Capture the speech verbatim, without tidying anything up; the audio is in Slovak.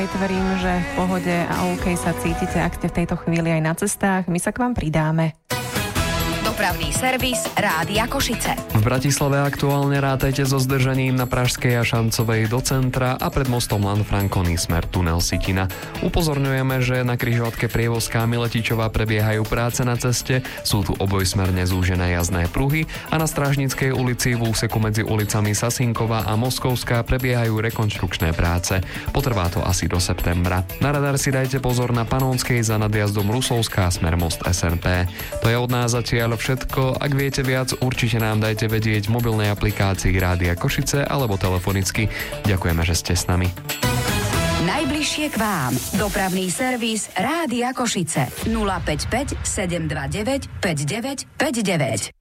Verím, že v pohode a OK sa cítite, ak ste v tejto chvíli aj na cestách. My sa k vám pridáme. Dopravný servis Rádia Košice. V Bratislave aktuálne rátajte so zdržaním na Pražskej a Šancovej do centra a pred mostom Lanfranconi smer tunel Sitina. Upozorňujeme, že na križovatke Prievozká Miletičová prebiehajú práce na ceste, sú tu obojsmerne zúžené jazdné pruhy a na Strážnickej ulici v úseku medzi ulicami Sasinková a Moskovská prebiehajú rekonštrukčné práce. Potrvá to asi do septembra. Na radar si dajte pozor na Panonskej za nadjazdom Rusovská smer most es en pé. To je od nás zatiaľ všetko. Ak viete viac, určite nám dajte vedieť v mobilnej aplikácii Rádia Košice alebo telefonicky. Ďakujeme, že ste s nami. Najbližšie k vám. Dopravný servis Rádia Košice. nula päť päť sedem dva deväť päť deväť päť deväť.